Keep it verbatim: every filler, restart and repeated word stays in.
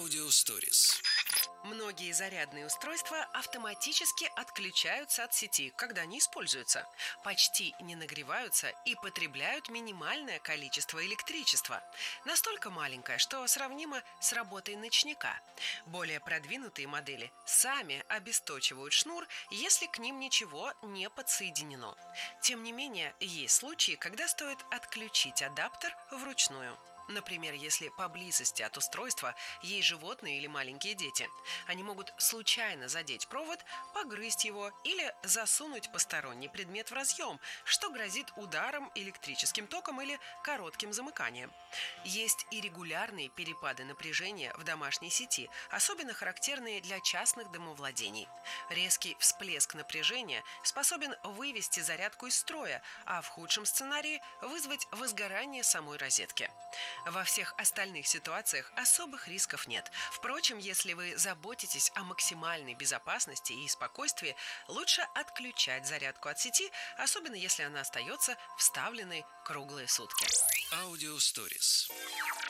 Аудиосторис. Многие зарядные устройства автоматически отключаются от сети, когда не используются, почти не нагреваются и потребляют минимальное количество электричества. Настолько маленькое, что сравнимо с работой ночника. Более продвинутые модели сами обесточивают шнур, если к ним ничего не подсоединено. Тем не менее, есть случаи, когда стоит отключить адаптер вручную. Например, если поблизости от устройства есть животные или маленькие дети. Они могут случайно задеть провод, погрызть его или засунуть посторонний предмет в разъем, что грозит ударом, электрическим током или коротким замыканием. Есть и регулярные перепады напряжения в домашней сети, особенно характерные для частных домовладений. Резкий всплеск напряжения способен вывести зарядку из строя, а в худшем сценарии вызвать возгорание самой розетки. Во всех остальных ситуациях особых рисков нет. Впрочем, если вы заботитесь о максимальной безопасности и спокойствии, лучше отключать зарядку от сети, особенно если она остается вставленной круглые сутки. Аудиосторис.